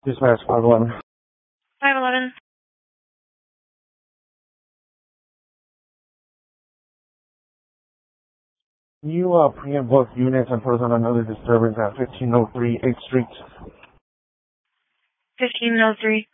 Dispatch 511. 511. Can you preempt both units and put us on another disturbance at 1503 8th Street? 1503.